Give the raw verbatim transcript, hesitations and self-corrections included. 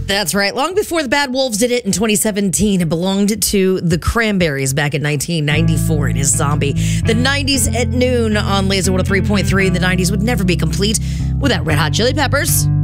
That's right. Long before the Bad Wolves did it in twenty seventeen, it belonged to the Cranberries back in nineteen ninety-four. It is Zombie. The nineties at noon on Laser one oh three point three. The nineties would never be complete without Red Hot Chili Peppers.